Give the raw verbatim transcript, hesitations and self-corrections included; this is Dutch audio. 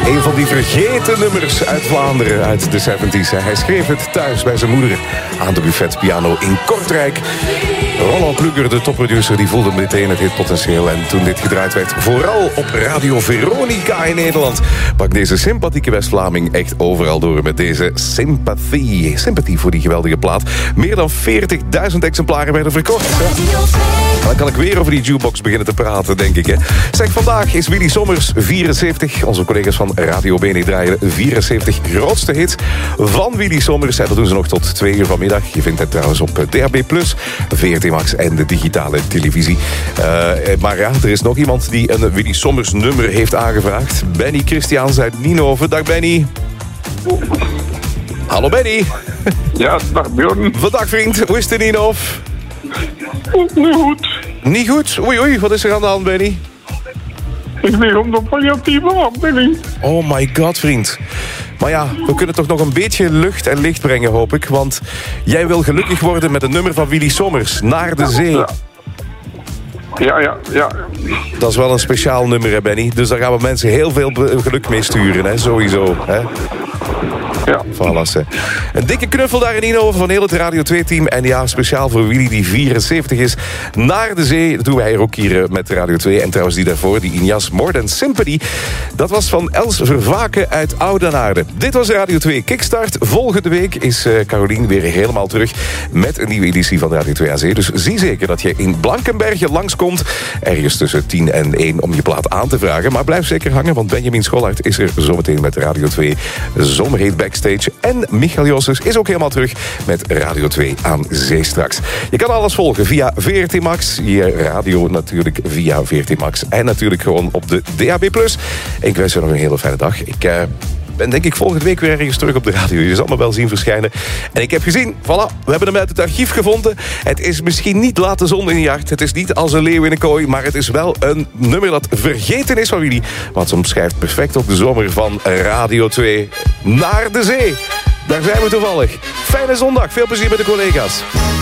Een van die vergeten nummers uit Vlaanderen, uit de zeventies. Hij schreef het thuis bij zijn moeder aan de buffetpiano in Kortrijk. Roland Klugger, de topproducer, die voelde meteen het hitpotentieel. En toen dit gedraaid werd, vooral op Radio Veronica in Nederland, pak deze sympathieke West-Vlaming echt overal door met deze sympathie. Sympathie voor die geweldige plaat. Meer dan veertigduizend exemplaren werden verkocht. Ja. Dan kan ik weer over die jukebox beginnen te praten, denk ik. Hè. Zeg, vandaag is Willy Sommers vierenzeventig. Onze collega's van Radio B N draaien vierenzeventig grootste hits van Willy Sommers. En dat doen ze nog tot twee uur vanmiddag. Je vindt het trouwens op D A B plus, V R T Max en de digitale televisie. Uh, maar ja, er is nog iemand die een Willy Sommers nummer heeft aangevraagd. Benny Christiaans uit Nienhoven. Dag Benny. Hallo Benny. Ja, dag Björn. Vandaag vriend, hoe is het in Nienhoven? Niet goed. Niet goed? Oei oei, wat is er aan de hand Benny? Ik lig op de palliatieve afdeling. Oh my god vriend. Maar ja, we kunnen toch nog een beetje lucht en licht brengen, hoop ik. Want jij wil gelukkig worden met een nummer van Willy Sommers, Naar de Zee. Ja, ja, ja. ja. Dat is wel een speciaal nummer, hè, Benny. Dus daar gaan we mensen heel veel geluk mee sturen, hè, sowieso. Hè? Ja. Voilà, een dikke knuffel daar in Nienhoven van heel het Radio twee-team. En ja, speciaal voor Willy die vierenzeventig is. Naar de Zee, dat doen wij hier ook hier met Radio twee. En trouwens die daarvoor, die Injas More Than Sympathy. Dat was van Els Vervaken uit Oudenaarde. Dit was Radio twee Kickstart. Volgende week is uh, Carolien weer helemaal terug met een nieuwe editie van Radio twee aan Zee. Dus zie zeker dat je in Blankenberge langskomt. Ergens tussen tien en één om je plaat aan te vragen. Maar blijf zeker hangen, want Benjamin Schollaert is er zometeen met Radio twee Zomerheet Backstage. En Michael Jossers is ook helemaal terug met Radio twee aan Zee straks. Je kan alles volgen via V R T Max. Je radio natuurlijk via V R T Max. En natuurlijk gewoon op de D A B plus. Ik wens je nog een hele fijne dag. Ik uh, ben denk ik volgende week weer ergens terug op de radio. Je zal me wel zien verschijnen. En ik heb gezien, voilà, we hebben hem uit het archief gevonden. Het is misschien niet Late Zon in je hart. Het is niet Als een leeuw in een kooi. Maar het is wel een nummer dat vergeten is van Willy. Want ze omschrijft perfect op de zomer van Radio twee. Naar de Zee. Daar zijn we toevallig. Fijne zondag. Veel plezier met de collega's.